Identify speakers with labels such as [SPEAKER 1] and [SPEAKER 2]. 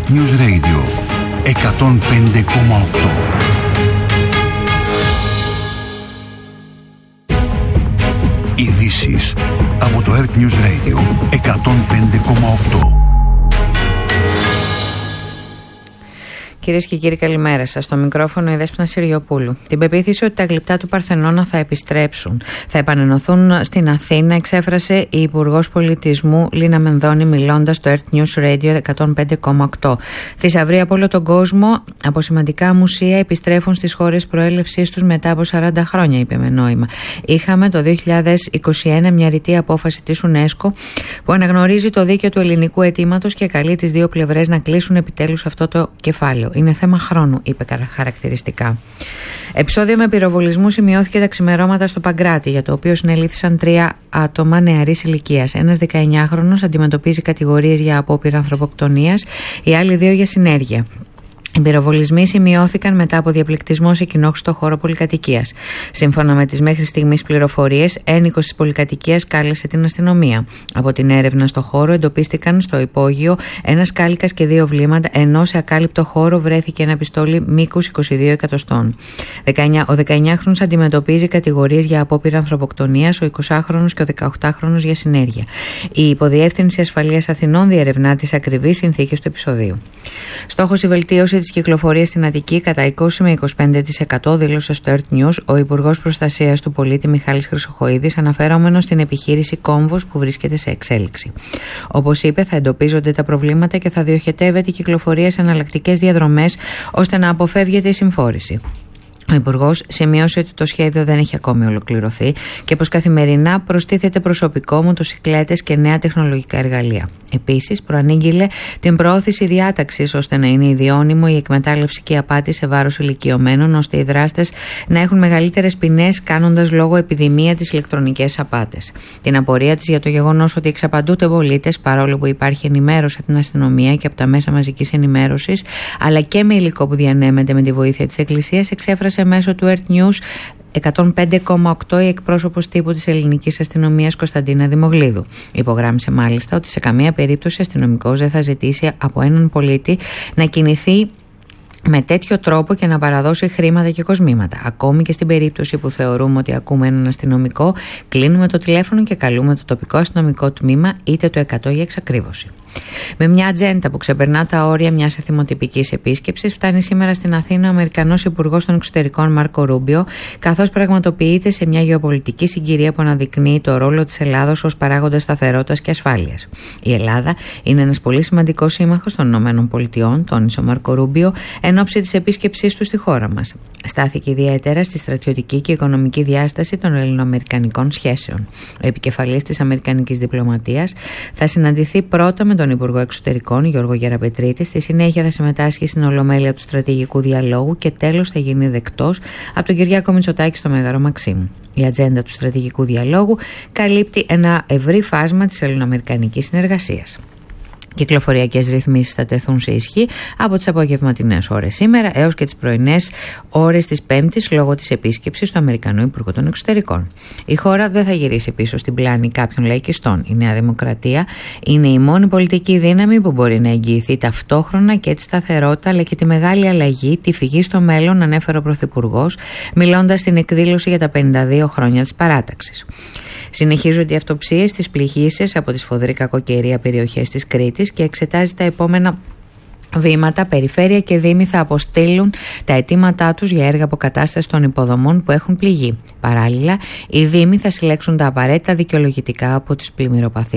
[SPEAKER 1] Earth News Radio 105,8. Ειδήσεις από το Earth News Radio 105,8.
[SPEAKER 2] Κυρίες και κύριοι, καλημέρα σας. Στο μικρόφωνο η Δέσποινα Συριοπούλου. Την πεποίθηση ότι τα γλυπτά του Παρθενώνα θα επιστρέψουν, θα επανενωθούν στην Αθήνα, εξέφρασε η Υπουργός Πολιτισμού Λίνα Μενδώνη, μιλώντας στο Earth News Radio 105,8. Θησαυροί από όλο τον κόσμο, από σημαντικά μουσεία, επιστρέφουν στις χώρες προέλευσής τους μετά από 40 χρόνια, είπε με νόημα. Είχαμε το 2021 μια ρητή απόφαση της UNESCO που αναγνωρίζει το δίκαιο του ελληνικού αιτήματος και καλεί τις δύο πλευρές να κλείσουν επιτέλους αυτό το κεφάλαιο. Είναι θέμα χρόνου, είπε χαρακτηριστικά. Επεισόδιο με πυροβολισμού σημειώθηκε τα ξημερώματα στο Παγκράτη, για το οποίο συνελήφθησαν 3 άτομα νεαρής ηλικίας. Ένας 19χρονος αντιμετωπίζει κατηγορίες για απόπειρα ανθρωποκτονίας, οι άλλοι 2 για συνέργεια. Οι πυροβολισμοί σημειώθηκαν μετά από διαπληκτισμό σε κοινόχρηστο χώρο πολυκατοικίας. Σύμφωνα με τις μέχρι στιγμής πληροφορίες, ένικος της πολυκατοικίας κάλεσε την αστυνομία. Από την έρευνα στο χώρο εντοπίστηκαν στο υπόγειο ένας κάλικας και 2 βλήματα, ενώ σε ακάλυπτο χώρο βρέθηκε ένα πιστόλι μήκους 22 εκατοστών. Ο 19χρονος αντιμετωπίζει κατηγορίες για απόπειρα ανθρωποκτονίας, ο 20χρονος και ο 18χρονος για συνέργεια. Η Υποδιεύθυνση Ασφαλείας Αθηνών διερευνά τις ακριβείς συνθήκες του επεισοδίου. Στόχος η βελτίωση της κυκλοφορίας στην Αττική κατά 20 με 25%, δήλωσε στο Earth News ο Υπουργός Προστασίας του Πολίτη Μιχάλης Χρυσοχοΐδης, αναφερόμενος στην επιχείρηση Κόμβος που βρίσκεται σε εξέλιξη. Όπως είπε, θα εντοπίζονται τα προβλήματα και θα διοχετεύεται η κυκλοφορία σε εναλλακτικές διαδρομές ώστε να αποφεύγεται η συμφόρηση. Ο Υπουργός σημείωσε ότι το σχέδιο δεν έχει ακόμη ολοκληρωθεί και πως καθημερινά προστίθεται προσωπικό, μοτοσικλέτες και νέα τεχνολογικά εργαλεία. Επίσης, προανήγγειλε την προώθηση διάταξης ώστε να είναι ιδιώνυμο η εκμετάλλευση και η απάτη σε βάρος ηλικιωμένων, ώστε οι δράστες να έχουν μεγαλύτερες ποινές, κάνοντας λόγο επιδημία τις ηλεκτρονικές απάτες. Την απορία της για το γεγονός ότι εξαπαντούνται πολίτες, παρόλο που υπάρχει ενημέρωση από την αστυνομία και από τα μέσα μαζικής ενημέρωσης, αλλά και με υλικό που διανέμεται με τη βοήθεια της Εκκλησίας, εξέφρασε μέσω του Earth News 105,8 η εκπρόσωπος τύπου της ελληνικής αστυνομίας Κωνσταντίνα Δημογλίδου. Υπογράμμισε μάλιστα ότι σε καμία περίπτωση αστυνομικός δεν θα ζητήσει από έναν πολίτη να κινηθεί με τέτοιο τρόπο και να παραδώσει χρήματα και κοσμήματα. Ακόμη και στην περίπτωση που θεωρούμε ότι ακούμε έναν αστυνομικό, κλείνουμε το τηλέφωνο και καλούμε το τοπικό αστυνομικό τμήμα, είτε το 100 για εξακρίβωση. Με μια ατζέντα που ξεπερνά τα όρια μιας εθιμοτυπικής επίσκεψης, φτάνει σήμερα στην Αθήνα ο Αμερικανός Υπουργός των Εξωτερικών Μάρκο Ρούμπιο, καθώς πραγματοποιείται σε μια γεωπολιτική συγκυρία που αναδεικνύει το ρόλο της Ελλάδος ως παράγοντα σταθερότητας και ασφάλειας. Η Ελλάδα είναι ένας πολύ σημαντικός σύμμαχος των ΗΠΑ, τόνισε ο Μάρκο Ρούμπιο, εν ώψη της επίσκεψής του στη χώρα μας. Στάθηκε ιδιαίτερα στη στρατιωτική και οικονομική διάσταση των ελληνοαμερικανικών σχέσεων. Ο επικεφαλής της αμερικανικής διπλωματίας θα συναντηθεί πρώτα με τον Υπουργό Εξωτερικών Γιώργο Γεραπετρίτη, στη συνέχεια θα συμμετάσχει στην Ολομέλεια του Στρατηγικού Διαλόγου και τέλος θα γίνει δεκτός από τον Κυριάκο Μητσοτάκη στο Μέγαρο Μαξίμου. Η ατζέντα του Στρατηγικού Διαλόγου καλύπτει ένα ευρύ φάσμα της ελληνοαμερικανικής συνεργασίας. Κυκλοφοριακές ρυθμίσεις θα τεθούν σε ισχύ από τις απογευματινές ώρες σήμερα έως και τις πρωινές ώρες της Πέμπτης λόγω της επίσκεψης του Αμερικανού Υπουργού των Εξωτερικών. Η χώρα δεν θα γυρίσει πίσω στην πλάνη κάποιων λαϊκιστών. Η Νέα Δημοκρατία είναι η μόνη πολιτική δύναμη που μπορεί να εγγυηθεί ταυτόχρονα και τη σταθερότητα αλλά και τη μεγάλη αλλαγή, τη φυγή στο μέλλον, ανέφερε ο Πρωθυπουργός, μιλώντας στην εκδήλωση για τα 52 χρόνια της παράταξης. Συνεχίζονται οι αυτοψίες στις πληγήσεις από τη σφοδρή κακοκαιρία περιοχές της Κρήτης και εξετάζει τα επόμενα βήματα. Περιφέρεια και Δήμοι θα αποστείλουν τα αιτήματά τους για έργα αποκατάσταση των υποδομών που έχουν πληγεί. Παράλληλα, οι Δήμοι θα συλλέξουν τα απαραίτητα δικαιολογητικά από τις πλημμυροπαθείς